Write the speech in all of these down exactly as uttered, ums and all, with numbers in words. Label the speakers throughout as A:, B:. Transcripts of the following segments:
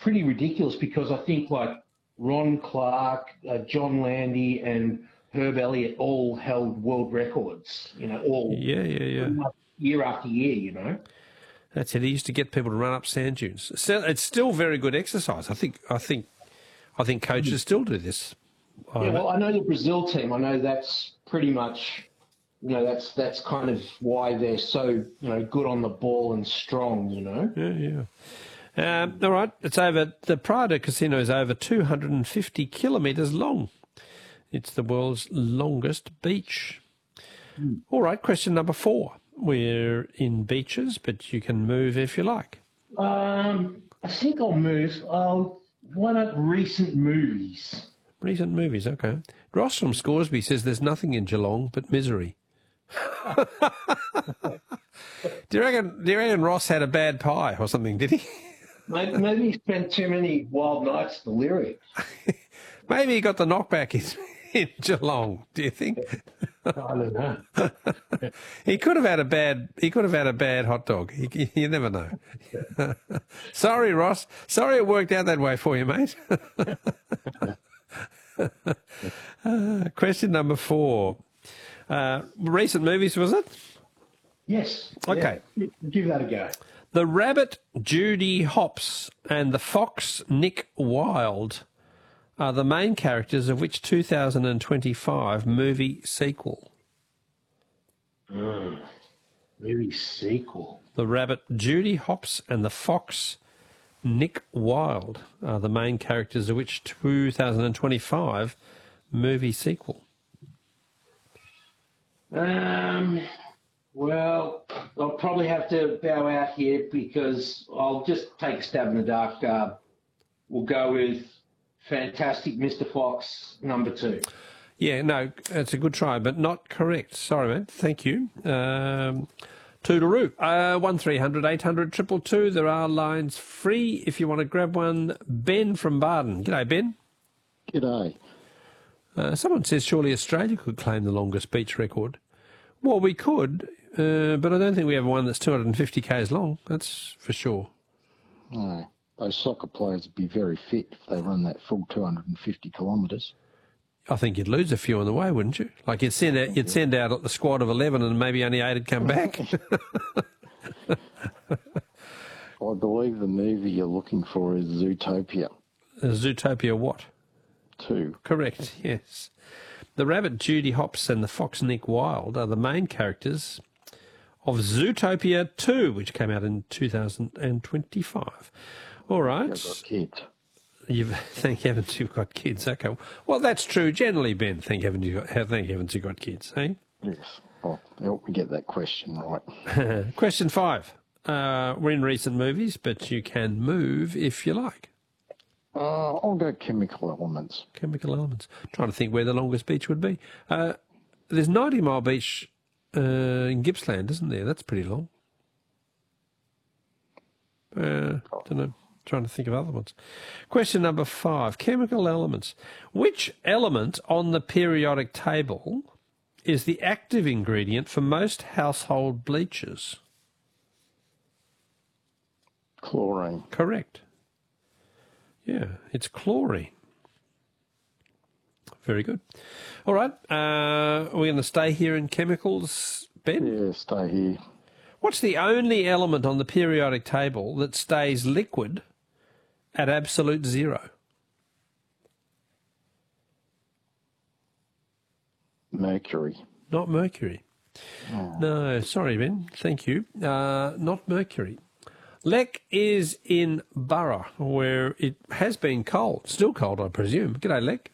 A: pretty ridiculous because I think like Ron Clark, uh, John Landy, and Herb Elliott all held world records. You know, all
B: Yeah, yeah, yeah.
A: year after year. You know.
B: That's it. He used to get people to run up sand dunes. So it's still very good exercise. I think. I think. I think coaches still do this.
A: Yeah, well, I know the Brazil team. I know that's pretty much. You know, that's that's kind of why they're so, you know, good on the ball and strong, you know.
B: Yeah, yeah. Um, all right, it's over. The Prado Casino is over two hundred fifty kilometres long. It's the world's longest beach. Mm. All right, question number four. We're in beaches, but you can move if you like.
A: Um, I think I'll move. I'll, why not recent movies?
B: Recent movies, okay. Ross from Scoresby says there's nothing in Geelong but misery. do you reckon? Do you reckon Ross had a bad pie or something? Did he?
A: Maybe, maybe he spent too many wild nights delirious.
B: Maybe he got the knockback in, in Geelong. Do you think?
A: I don't know.
B: he could have had a bad. He could have had a bad hot dog. He, you never know. Sorry, Ross. Sorry it worked out that way for you, mate. uh, question number four. Uh, recent movies, was it?
A: Yes.
B: Okay.
A: Yeah. Give that a go.
B: The Rabbit, Judy Hopps, and the Fox, Nick Wilde, are the main characters of which two thousand twenty-five movie sequel?
A: Mm, movie sequel.
B: The Rabbit, Judy Hopps, and the Fox, Nick Wilde, are the main characters of which two thousand twenty-five movie sequel?
A: Um, well, I'll probably have to bow out here because I'll just take a stab in the dark. Uh, we'll go with Fantastic Mister Fox, number two.
B: Yeah, no, it's a good try, but not correct. Sorry, man. Thank you. Um, Toodaloo. Uh, one three hundred eight hundred two two two. There are lines free if you want to grab one. Ben from Barden. G'day, Ben.
C: G'day.
B: Uh, someone says surely Australia could claim the longest beach record. Well, we could, uh, but I don't think we have one that's two hundred fifty kays long. That's for sure.
C: No, those soccer players would be very fit if they run that full two hundred fifty kilometres.
B: I think you'd lose a few on the way, wouldn't you? Like you'd send out, you'd send out the squad of eleven, and maybe only eight would come back.
C: I believe the movie you're looking for is Zootopia.
B: Uh, Zootopia what?
C: Two.
B: Correct, yes. The Rabbit, Judy Hopps, and the Fox, Nick Wilde, are the main characters of Zootopia two, which came out in two thousand twenty-five. All right.
C: I've got kids.
B: You've, thank heavens you've got kids. Okay. Well, that's true generally, Ben. Thank heavens you've got, thank heavens you've got kids, eh?
C: Yes. Oh, help me get that question right.
B: Question five. Uh, we're in recent movies, but you can move if you like.
C: Uh, I'll go Chemical Elements.
B: Chemical Elements. Trying to think where the longest beach would be. Uh, there's ninety mile Beach uh, in Gippsland, isn't there? That's pretty long. Uh, don't know. Trying to think of other ones. Question number five. Chemical Elements. Which element on the periodic table is the active ingredient for most household bleaches?
C: Chlorine.
B: Correct. Yeah, it's chlorine. Very good. All right. Uh, are we going to stay here in chemicals, Ben?
C: Yeah, stay here.
B: What's the only element on the periodic table that stays liquid at absolute zero?
C: Mercury.
B: Not mercury.
C: Oh.
B: No, sorry, Ben. Thank you. Uh, not mercury. Lek is in Burra, where it has been cold. Still cold, I presume. G'day, Lek.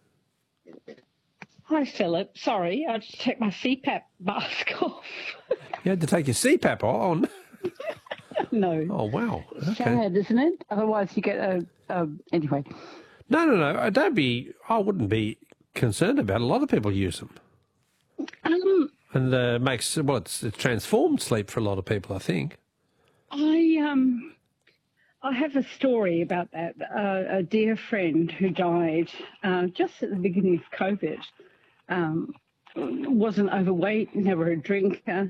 D: Hi, Philip. Sorry, I had to take my C PAP mask off.
B: You had to take your C PAP on?
D: No.
B: Oh, wow. Okay.
D: Sad, isn't it? Otherwise you get a... a anyway.
B: No, no, no. Don't be... I wouldn't be concerned about it. A lot of people use them.
D: Um,
B: and uh, makes... Well, it's, it's transformed sleep for a lot of people, I think.
D: I um, I have a story about that. Uh, a dear friend who died uh, just at the beginning of COVID, um, wasn't overweight, never a drinker,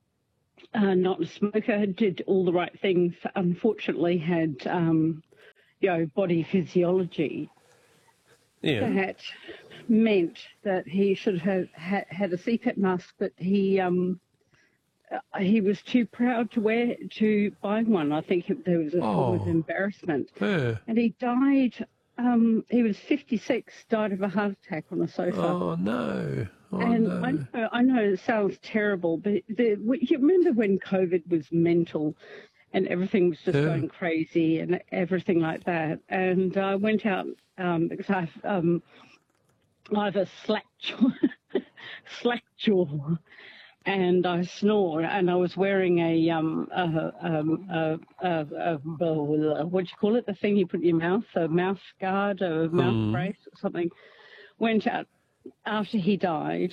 D: uh, not a smoker, did all the right things. Unfortunately, had um, you know, body physiology,
B: Yeah.
D: that meant that he should have had, had a C PAP mask, but he um, uh, he was too proud to wear to buy one. I think it, there was a form of
B: Oh.
D: embarrassment,
B: Yeah.
D: and he died. Um, he was fifty-six, died of a heart attack on a sofa.
B: Oh, no. Oh,
D: and
B: no.
D: I know, I know it sounds terrible, but the, you remember when COVID was mental and everything was just
B: Yeah.
D: going crazy and everything like that. And I went out um, because I've, um, I have a slack jaw, slack jaw, and I snore. And I was wearing a um, a, um, a, a, a, a what do you call it? The thing you put in your mouth, a mouth guard, a mouth
B: Mm.
D: brace, or something. Went out after he died,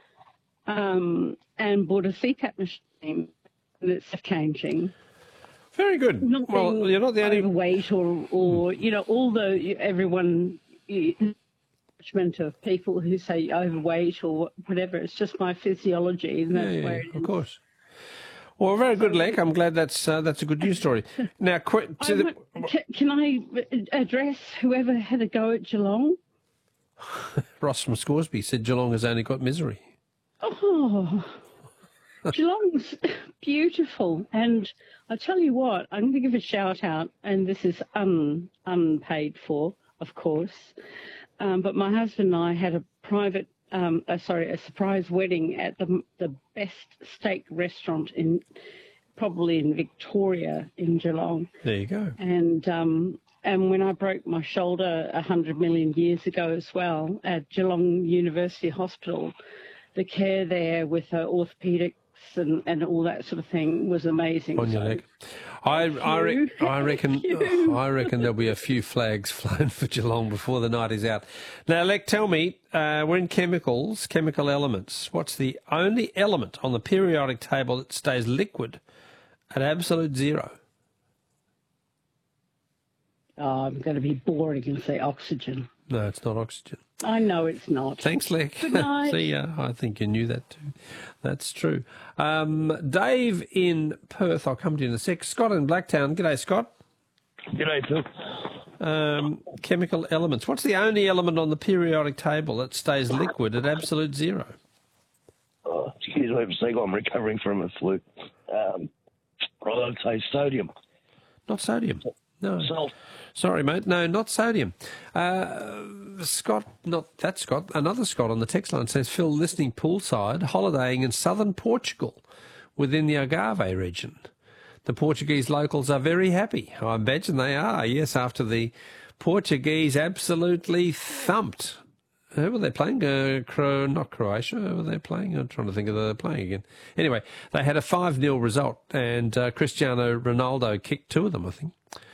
D: um, and bought a C PAP machine that's changing.
B: Very good.
D: Not
B: Well,
D: being
B: you're not the only...
D: overweight or, or you know, all the everyone judgment of people who say overweight or whatever. It's just my physiology, and that's
B: Yeah, yeah,
D: where it
B: of
D: is.
B: course. Well, very good, Lek. I'm glad that's uh, that's a good news story. Now, qu-
D: I
B: to the...
D: want- ca- can I address whoever had a go at Geelong?
B: Ross from Scoresby said Geelong has only got misery.
D: Oh, Geelong's beautiful. And I tell you what, I'm going to give a shout out, and this is un, unpaid for, of course. Um, but my husband and I had a private, um, uh, sorry, a surprise wedding at the the best steak restaurant in, probably in Victoria in Geelong.
B: There you go.
D: And um, and when I broke my shoulder a hundred million years ago as well at Geelong University Hospital, the care there with uh, orthopedics and, and all that sort of thing was amazing.
B: On your
D: So-
B: leg. I, I, re-
D: you.
B: I reckon
D: you.
B: I reckon there'll be a few flags flown for Geelong before the night is out. Now, Lek, tell me, uh, we're in chemicals, chemical elements. What's the only element on the periodic table that stays liquid at absolute zero?
D: Oh, I'm going to be boring and say oxygen.
B: No, it's not oxygen.
D: I know it's not.
B: Thanks, Lek.
D: Good night.
B: See ya. I think you knew that too. That's true. Um, Dave in Perth, I'll come to you in a sec. Scott in Blacktown. G'day, Scott.
E: G'day, Phil.
B: Um, chemical elements. What's the only element on the periodic table that stays liquid at absolute zero?
E: Oh, excuse me for a second, I'm recovering from a flu. Um, I'd say sodium.
B: Not sodium. No.
E: Salt.
B: Sorry, mate. No, not sodium. Uh, Scott, not that Scott, another Scott on the text line says, Phil, listening poolside, holidaying in southern Portugal within the Algarve region. The Portuguese locals are very happy. I imagine they are, yes, after the Portuguese absolutely thumped. Who were they playing? Uh, Cro- not Croatia. Who were they playing? I'm trying to think of the playing again. Anyway, they had a five nil result, and uh, Cristiano Ronaldo kicked two of them, I think.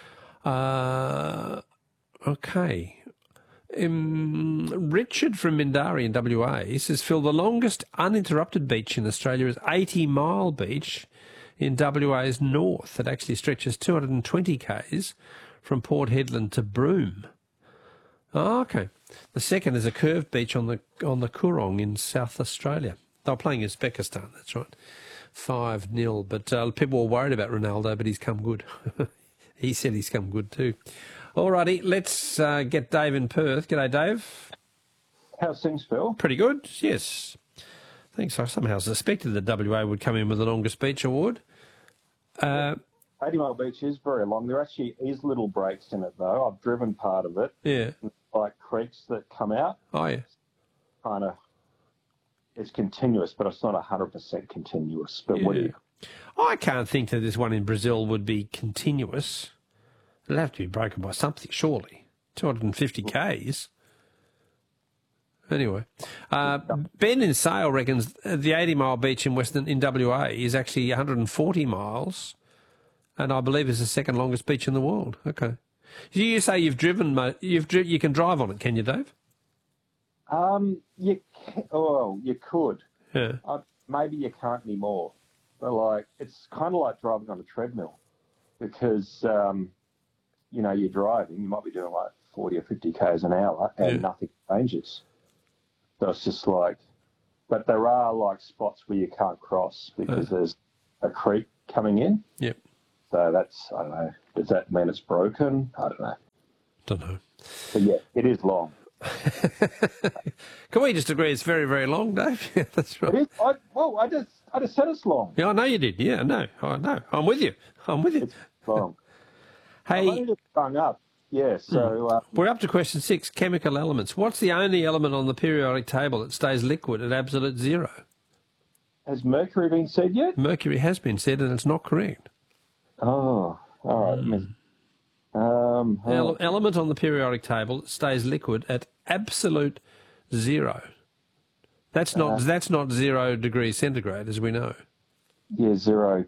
B: Uh, okay. Um, Richard from Mindari in W A, he says, Phil, the longest uninterrupted beach in Australia is eighty mile Beach in W A's north. It actually stretches two hundred twenty kays from Port Hedland to Broome. Oh, okay. The second is a curved beach on the on the Coorong in South Australia. They were playing Uzbekistan, that's right. five nil. But uh, people were worried about Ronaldo, but he's come good. He said he's come good too. All righty, let's uh, get Dave in Perth. G'day, Dave.
F: How's things, Phil?
B: Pretty good, yes. I think so. I somehow suspected that W A would come in with the longest beach award. Uh,
F: eighty Mile Beach is very long. There actually is little breaks in it, though. I've driven part of it.
B: yeah.
F: Like creeks that come out.
B: Oh, yeah.
F: Kind of, it's continuous, but it's not one hundred percent continuous. But what do
B: Yeah.
F: you...
B: I can't think that this one in Brazil would be continuous. It'll have to be broken by something, surely. two hundred fifty kays. Anyway, uh, Ben in Sale reckons the eighty mile beach in Western in W A is actually one hundred forty miles, and I believe is the second longest beach in the world. Okay, you say you've driven, mo- you've dri- you can drive on it, can you, Dave?
F: Um, you can, oh, you could.
B: Yeah.
F: Uh, maybe you can't anymore. But like, it's kind of like driving on a treadmill, because um, you know, you're driving, you might be doing like forty or fifty k's an hour, and
B: Yeah.
F: nothing changes. So it's just like, but there are like spots where you can't cross because
B: Uh.
F: there's a creek coming in.
B: Yep.
F: So that's, I don't know, does that mean it's broken? I don't know.
B: Don't know.
F: But yeah, it is long.
B: Can we just agree it's very, very long, Dave? Yeah, that's right.
F: It is. I, well, I just, I just said it's long.
B: Yeah, I know you did. Yeah, I know. I know. I'm with you. I'm with you.
F: It's long.
B: Hey,
F: I've only just hung up. Yeah, so uh,
B: we're up to question six, chemical elements. What's the only element on the periodic table that stays liquid at absolute zero?
F: has mercury been said yet?
B: Mercury has been said, and it's not correct.
F: Oh, all right. Mm. Um, oh.
B: Ele- element on the periodic table that stays liquid at absolute zero. That's not uh, that's not zero degrees centigrade, as we know.
F: Yeah, zero.